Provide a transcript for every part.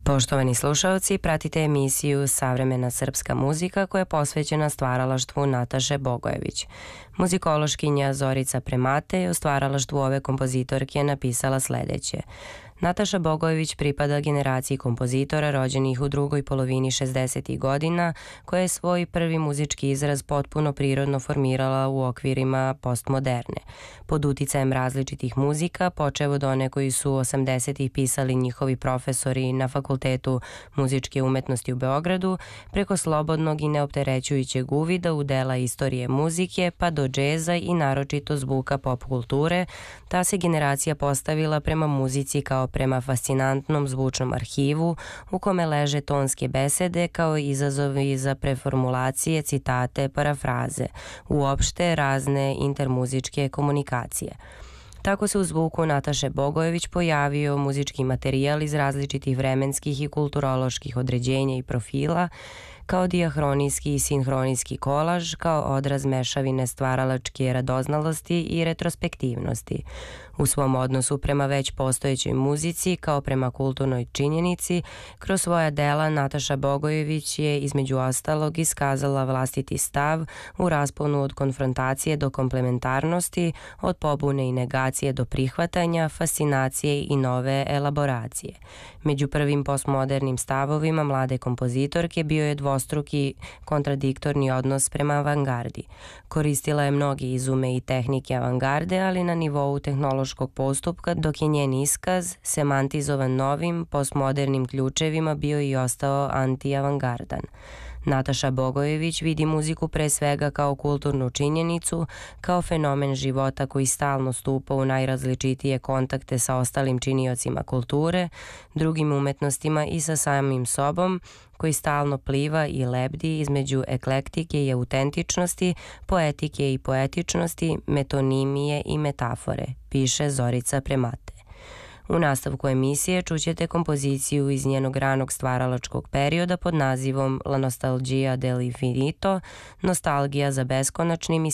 Poštovani slušalci, pratite emisiju Savremena srpska muzika koja je posvećena stvaralaštvu Nataše Bogojević. Muzikološkinja Zorica Premate je o stvaralaštvu ove kompozitorke napisala sledeće. Nataša Bogojević pripada generaciji kompozitora rođenih u drugoj polovini 60. godina, koja je svoj prvi muzički izraz potpuno prirodno formirala u okvirima postmoderne. Pod uticajem različitih muzika, počev od one koji su 80. pisali njihovi profesori na Fakultetu muzičke umetnosti u Beogradu, preko slobodnog i neopterećujućeg uvida u dela istorije muzike, pa do džeza i naročito zvuka pop kulture, ta se generacija postavila prema muzici kao prema fascinantnom zvučnom arhivu u kome leže tonske besede kao izazovi za preformulacije, citate, parafraze, uopšte razne intermuzičke komunikacije. Tako se u zvuku Nataše Bogojević pojavio muzički materijal iz različitih vremenskih i kulturoloških određenja i profila, kao dijahronijski i sinhronijski kolaž, kao odraz mešavine stvaralačke radoznalosti i retrospektivnosti. U svom odnosu prema već postojećoj muzici, kao prema kulturnoj činjenici, kroz svoja dela Nataša Bogojević je između ostalog iskazala vlastiti stav u rasponu od konfrontacije do komplementarnosti, od pobune i negacije do prihvatanja, fascinacije i nove elaboracije. Među prvim postmodernim stavovima mlade kompozitorke bio je dvostruki kontradiktorni odnos prema avangardi. Koristila je mnoge izume i tehnike avangarde, ali na nivou tehnološkog postupka, dok je njen iskaz, semantizovan novim, postmodernim ključevima, bio i ostao anti-avangardan. Nataša Bogojević vidi muziku pre svega kao kulturnu činjenicu, kao fenomen života koji stalno stupa u najrazličitije kontakte sa ostalim činiocima kulture, drugim umetnostima i sa samim sobom, koji stalno pliva i lebdi između eklektike i autentičnosti, poetike i poetičnosti, metonimije i metafore, piše Zorica Premate. U nastavku emisije čućete kompoziciju iz njenog ranog stvaralačkog perioda pod nazivom La nostalgia dell'infinito, nostalgija za beskonačnim iz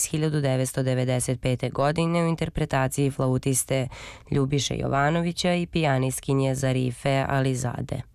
1995. godine u interpretaciji flautiste Ljubiše Jovanovića i pijanistkinje Zarife Alizade.